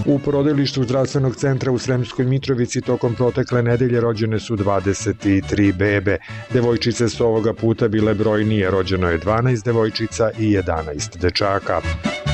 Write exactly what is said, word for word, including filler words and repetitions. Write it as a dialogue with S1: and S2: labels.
S1: U porodilištu zdravstvenog centra u Sremskoj Mitrovici tokom protekle nedelje rođene su dvadeset tri bebe. Devojčice su ovoga puta bile brojnije, rođeno je dvanaest devojčica i jedanaest dečaka.